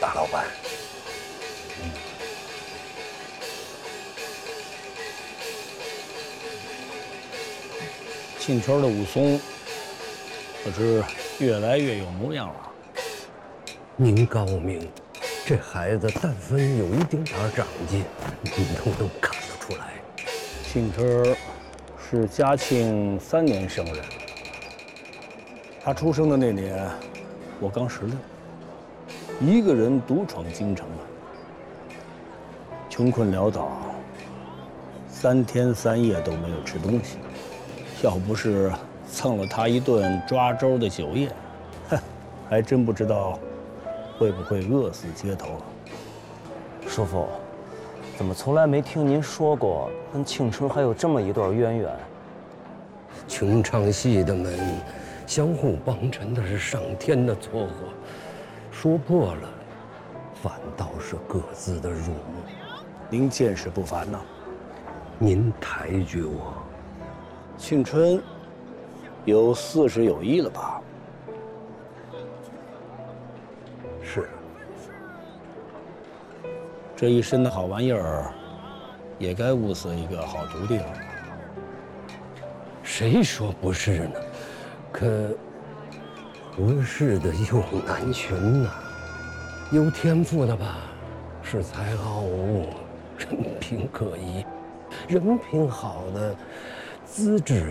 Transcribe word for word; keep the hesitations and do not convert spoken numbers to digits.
大老板。 庆春的武松可是越来越有模样了。 您高明，这孩子但凡有一丁点长进，您都能看得出来。 庆春是嘉庆三年生人，他出生的那年，我刚十六，一个人独闯京城啊，穷困潦倒，三天三夜都没有吃东西。要不是蹭了他一顿抓周的酒宴，哼，还真不知道会不会饿死街头啊。 师傅，怎么从来没听您说过跟庆春还有这么一段渊源？ 琼唱戏的们相互帮衬，那是上天的撮合，说破了，反倒是各自的入目。 您见识不凡呐！ 您抬举我。 庆春有四十有一了吧？ 是。 这一身的好玩意儿，也该物色一个好徒弟了。 谁说不是呢？可合适的又难寻呐。有天赋的吧，恃才傲物，人品可疑；人品好的，资质